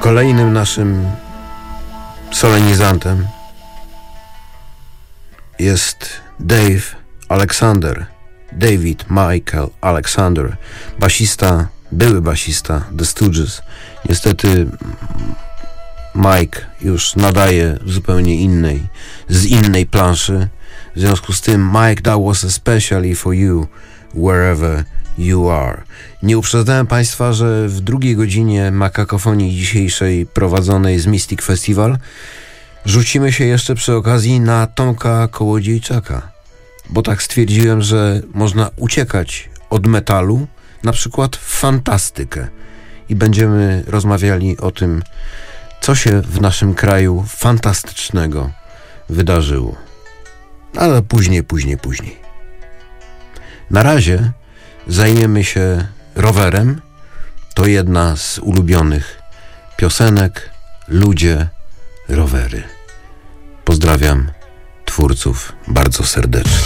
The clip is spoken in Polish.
Kolejnym naszym solenizantem jest David Michael Alexander, basista, były basista The Stooges. Niestety Mike już nadaje zupełnie z innej planszy. W związku z tym Mike, that was especially for you, wherever you are. Nie uprzedzałem Państwa, że w drugiej godzinie Makakofonii dzisiejszej prowadzonej z Mystic Festival rzucimy się jeszcze przy okazji na Tomka Kołodziejczaka, bo tak stwierdziłem, że można uciekać od metalu, na przykład w fantastykę, i będziemy rozmawiali o tym, co się w naszym kraju fantastycznego wydarzyło. Ale później. Na razie zajmiemy się rowerem. To jedna z ulubionych piosenek. Ludzie, rowery. Pozdrawiam twórców bardzo serdecznie.